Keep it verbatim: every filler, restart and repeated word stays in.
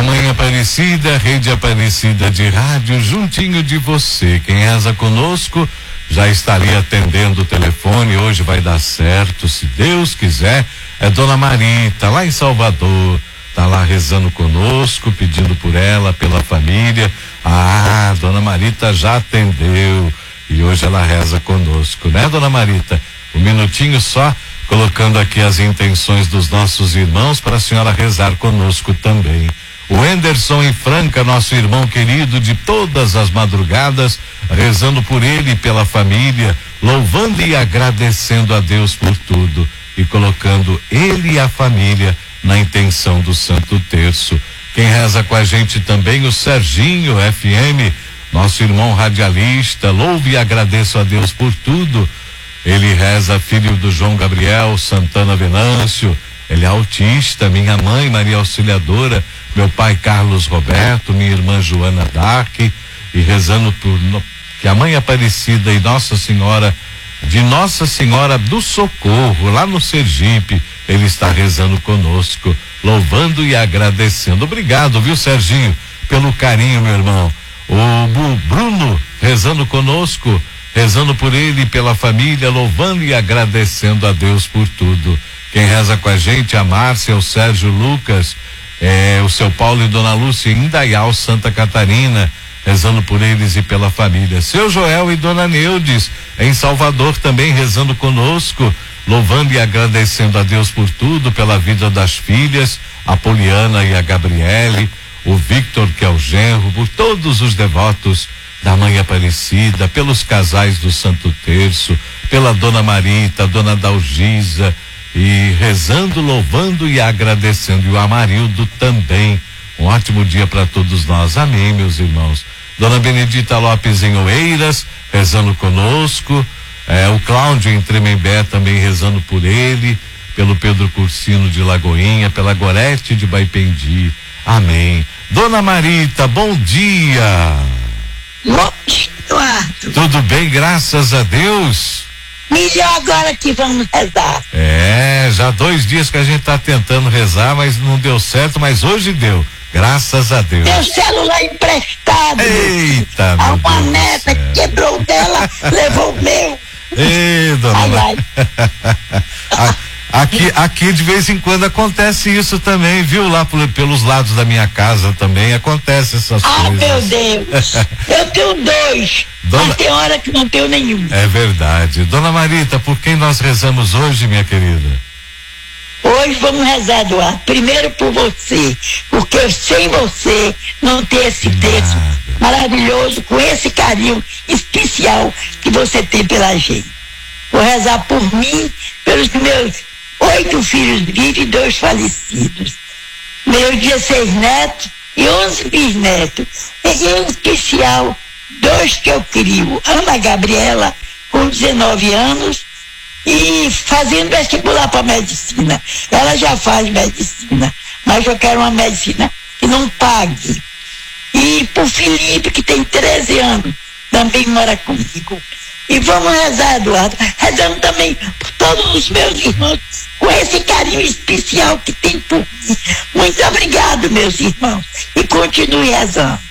Mamãe Aparecida, Rede Aparecida de Rádio, juntinho de você. Quem reza conosco já está ali atendendo o telefone. Hoje vai dar certo, se Deus quiser. É Dona Marita, lá em Salvador. Tá lá rezando conosco, pedindo por ela, pela família. Ah, Dona Marita já atendeu. E hoje ela reza conosco, né, Dona Marita? Um minutinho só, colocando aqui as intenções dos nossos irmãos para a senhora rezar conosco também. O Anderson em Franca, nosso irmão querido de todas as madrugadas, rezando por ele e pela família, louvando e agradecendo a Deus por tudo e colocando ele e a família na intenção do Santo Terço. Quem reza com a gente também, o Serginho F M, nosso irmão radialista, louve e agradeço a Deus por tudo. Ele reza, filho do João Gabriel Santana Venâncio, ele é autista, minha mãe Maria Auxiliadora, meu pai Carlos Roberto, minha irmã Joana Dark, e rezando por no, que a Mãe Aparecida e Nossa Senhora, de Nossa Senhora do Socorro, lá no Sergipe, ele está rezando conosco, louvando e agradecendo. Obrigado, viu, Serginho, pelo carinho, meu irmão. O Bruno rezando conosco, rezando por ele e pela família, louvando e agradecendo a Deus por tudo. Quem reza com a gente, a Márcia, o Sérgio Lucas, é, o seu Paulo e Dona Lúcia em Indaial, Santa Catarina, rezando por eles e pela família. Seu Joel e Dona Neudes, em Salvador, também rezando conosco, louvando e agradecendo a Deus por tudo, pela vida das filhas, a Poliana e a Gabriele, o Victor, que é o genro, por todos os devotos da Mãe Aparecida, pelos casais do Santo Terço, pela Dona Marita, Dona Dalgisa, e rezando, louvando e agradecendo. E o Amarildo também. Um ótimo dia para todos nós. Amém, meus irmãos. Dona Benedita Lopes em Oeiras, rezando conosco. É, o Cláudio em Tremembé também rezando por ele, pelo Pedro Cursino de Lagoinha, pela Gorete de Baipendi. Amém. Dona Marita, bom dia. Bom dia, Eduardo. Tudo bem, graças a Deus. Melhor agora que vamos rezar. É, já dois dias que a gente tá tentando rezar, mas não deu certo, mas hoje deu, graças a Deus. Meu celular emprestado. Eita, a meu uma Deus neta quebrou o dela, levou o meu. Ei, dona Ai, ai. Aqui, aqui de vez em quando acontece isso também, viu? Lá por, pelos lados da minha casa também acontece essas ah, coisas. Ah, meu Deus, eu tenho dois, Dona... mas tem hora que não tenho nenhum. É verdade. Dona Marita, por quem nós rezamos hoje, minha querida? Hoje vamos rezar, Eduardo, primeiro por você, porque sem você não ter esse texto maravilhoso, com esse carinho especial que você tem pela gente. Vou rezar por mim, pelos meus oito filhos vivos e dois falecidos. Meus dezesseis netos e onze bisnetos. E em especial, dois que eu crio. Ana Gabriela, com dezenove anos, e fazendo vestibular para medicina. Ela já faz medicina, mas eu quero uma medicina que não pague. E por Felipe, que tem treze anos, também mora comigo. E vamos rezar, Eduardo, rezando também por todos os meus irmãos, com esse carinho especial que tem por mim. Muito obrigado, meus irmãos, e continue rezando.